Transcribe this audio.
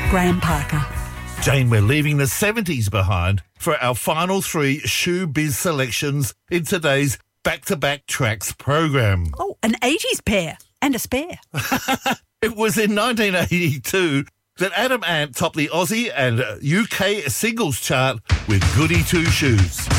Graham Parker. Jane, we're leaving the 70s behind for our final 3 showbiz selections in today's Back-to-Back Tracks program. Oh, an 80s pair and a spare. It was in 1982 that Adam Ant topped the Aussie and UK singles chart with Goody Two Shoes.